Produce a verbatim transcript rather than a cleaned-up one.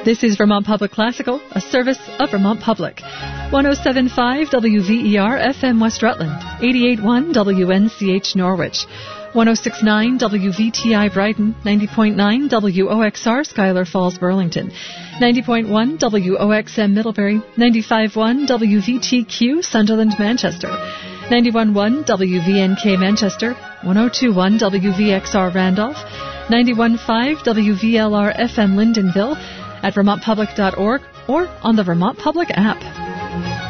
This is Vermont Public Classical, a service of Vermont Public. one oh seven point five W V E R F M West Rutland, eighty-eight point one W N C H Norwich, one oh six point nine W V T I Brighton, ninety point nine W O X R Schuyler Falls Burlington, ninety point one W O X M Middlebury, ninety-five point one W V T Q Sunderland Manchester, ninety-one point one W V N K Manchester, one oh two point one W V X R Randolph, ninety-one point five W V L R F M Lyndonville, at vermont public dot org or on the Vermont Public app.